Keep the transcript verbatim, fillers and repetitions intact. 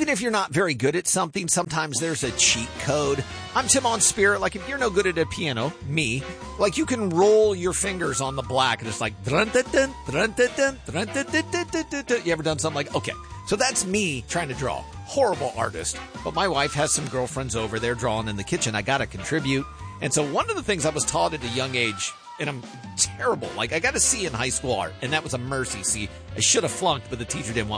even if you're not very good at something, sometimes there's a cheat code. I'm Tim on Spirit. Like, if you're no good at a piano, me, like, you can roll your fingers on the black and it's like, dun dun dun dun dun dun dun dun dun dun dun. You ever done something like, okay, so that's me trying to draw. Horrible artist. But my wife has some girlfriends over there drawing in the kitchen. I got to contribute. And so one of the things I was taught at a young age, and I'm terrible, like, I got a C in high school art, and that was a mercy C. I should have flunked, but the teacher didn't want